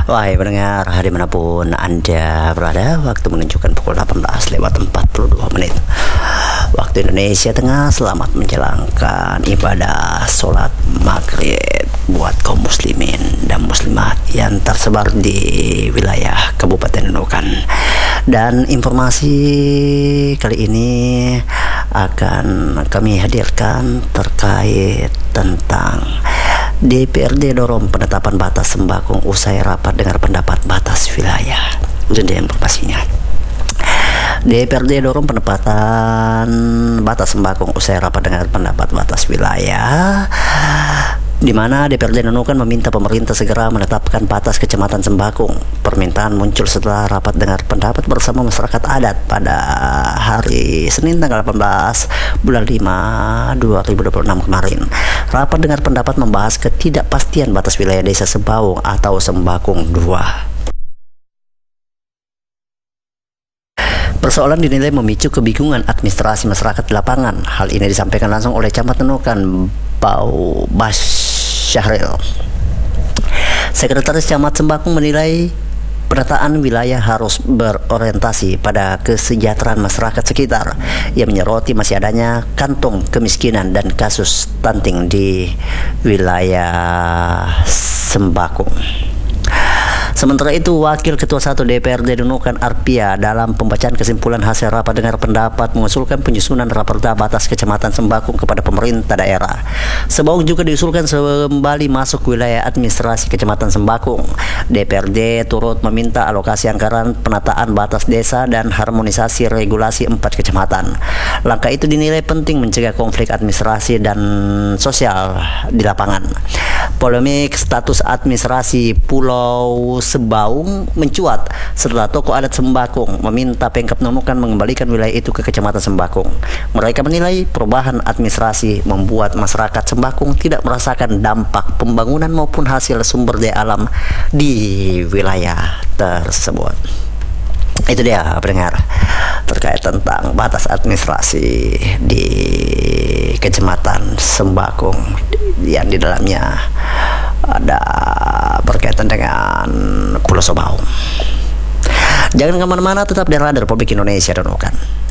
Wahai pendengar, dimanapun Anda berada, waktu menunjukkan pukul 18:42 waktu Indonesia Tengah. Selamat menjalankan ibadah sholat maghrib buat kaum muslimin dan muslimat yang tersebar di wilayah Kabupaten Nunukan. Dan informasi kali ini akan kami hadirkan terkait tentang DPRD dorong penetapan batas sembako usai rapat dengar pendapat batas wilayah. Jadi informasinya, DPRD dorong penempatan batas sembako usai rapat dengar pendapat batas wilayah, di mana DPRD Nunukan meminta pemerintah segera menetapkan batas kecamatan Sembakung. Permintaan muncul setelah rapat dengar pendapat bersama masyarakat adat pada hari Senin tanggal 18 bulan 5 2026 kemarin. Rapat dengar pendapat membahas ketidakpastian batas wilayah Desa Sembaung atau Sembakung 2. Persoalan dinilai memicu kebingungan administrasi masyarakat di lapangan. Hal ini disampaikan langsung oleh Camat Nunukan, Bau Bas Syahril. Sekretaris Camat Sembakung menilai penataan wilayah harus berorientasi pada kesejahteraan masyarakat sekitar, yang menyoroti masih adanya kantong kemiskinan dan kasus stunting di wilayah Sembakung. Sementara itu, Wakil Ketua 1 DPRD Nunukan Arpia dalam pembacaan kesimpulan hasil rapat dengar pendapat mengusulkan penyusunan raperda batas kecamatan Sembakung kepada pemerintah daerah. Sembaung juga diusulkan kembali masuk wilayah administrasi kecamatan Sembakung. DPRD turut meminta alokasi anggaran penataan batas desa dan harmonisasi regulasi 4 kecamatan. Langkah itu dinilai penting mencegah konflik administrasi dan sosial di lapangan. Polemik status administrasi Pulau Sembaung mencuat setelah tokoh adat Sembakung meminta Pemkab Nunukan mengembalikan wilayah itu ke Kecamatan Sembakung. Mereka menilai perubahan administrasi membuat masyarakat Sembakung tidak merasakan dampak pembangunan maupun hasil sumber daya alam di wilayah tersebut. Itu dia pendengar terkait tentang batas administrasi di Kecamatan Sembakung yang di dalamnya ada berkaitan dengan Pulau Sembaung. Jangan kemana-mana, tetap di Radar Republik Indonesia Nunukan.